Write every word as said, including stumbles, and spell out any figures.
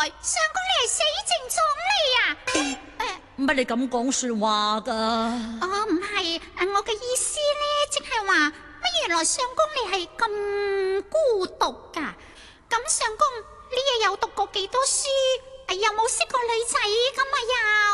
來相公你係死剩種嚟啊？ 乜你咁講說話噶？ 哦，唔係，我嘅意思咧，即係話乜原來相公你係咁孤獨噶？咁相公你又有讀過幾多書？有冇識過女仔咁啊？又